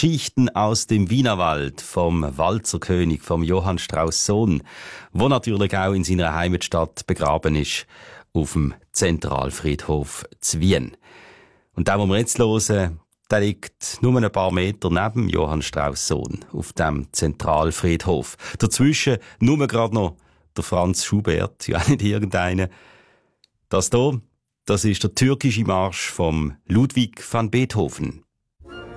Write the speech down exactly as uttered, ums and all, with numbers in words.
Geschichten aus dem Wienerwald vom Walzerkönig, vom Johann Strauss Sohn, wo natürlich auch in seiner Heimatstadt begraben ist, auf dem Zentralfriedhof zu Wien. Und der, den wir jetzt hören, der liegt nur ein paar Meter neben Johann Strauss Sohn auf dem Zentralfriedhof. Dazwischen nur gerade noch der Franz Schubert, ja nicht irgendeiner. Das hier, das ist der türkische Marsch vom Ludwig van Beethoven.